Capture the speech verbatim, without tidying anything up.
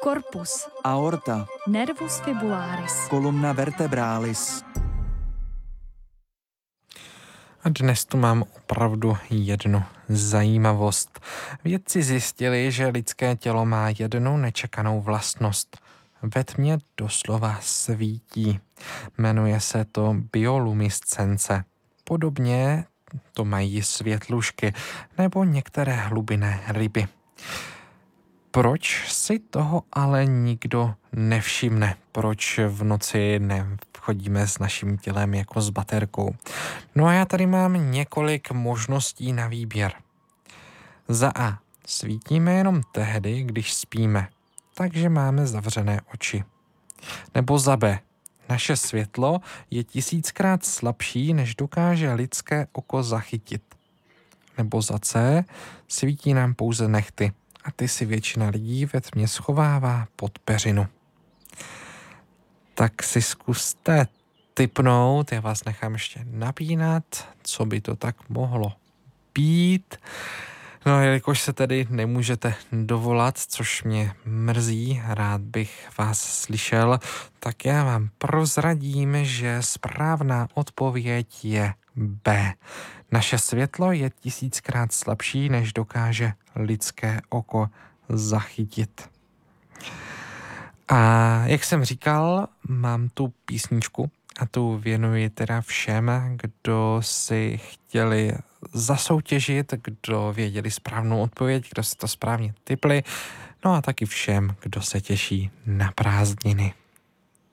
corpus, aorta, nervus fibularis, columna vertebralis. A dnes tu mám opravdu jednu zajímavost. Vědci zjistili, že lidské tělo má jednu nečekanou vlastnost. Ve tmě doslova svítí. Jmenuje se to bioluminescence. Podobně to mají světlušky nebo některé hlubinné ryby. Proč si toho ale nikdo nevšimne? Proč v noci nechodíme s naším tělem jako s baterkou? No a já tady mám několik možností na výběr. Za A. Svítíme jenom tehdy, když spíme, takže máme zavřené oči. Nebo za B. Naše světlo je tisíckrát slabší, než dokáže lidské oko zachytit. Nebo za C. Svítí nám pouze nehty a ty si většina lidí ve tmě schovává pod peřinu. Tak si zkuste tipnout, já vás nechám ještě napínat, co by to tak mohlo být. No, jelikož se tedy nemůžete dovolat, což mě mrzí, rád bych vás slyšel, tak já vám prozradím, že správná odpověď je B. Naše světlo je tisíckrát slabší, než dokáže lidské oko zachytit. A jak jsem říkal, mám tu písničku a tu věnuji teda všem, kdo si chtěli zasoutěžit, kdo věděli správnou odpověď, kdo si to správně tipli, no a taky všem, kdo se těší na prázdniny.